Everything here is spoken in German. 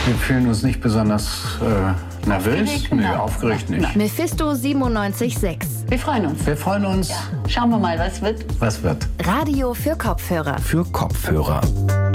Wir fühlen uns nicht besonders nervös. Aufgeregt? Nee, Nein. aufgeregt nicht. Mephisto 97.6. Wir freuen uns. Wir freuen uns. Schauen wir mal, was wird. Was wird? Radio für Kopfhörer. Für Kopfhörer.